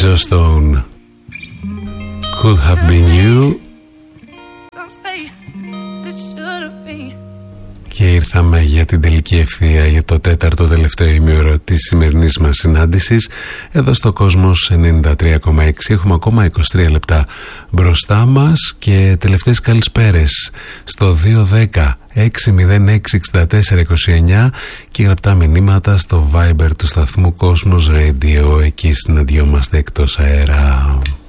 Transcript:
Joss Stone. Could have been you. Και ήρθαμε για την τελική ευθεία, για το τέταρτο τελευταίο ημίωρο της σημερινής μας συνάντησης εδώ στο Κόσμος 93,6. Έχουμε ακόμα 23 λεπτά μπροστά μας και τελευταίες καλησπέρες στο 210-606-6429 και γραπτά μηνύματα στο Viber του σταθμού Κόσμος Radio. Εκεί συναντιόμαστε εκτός αέρα.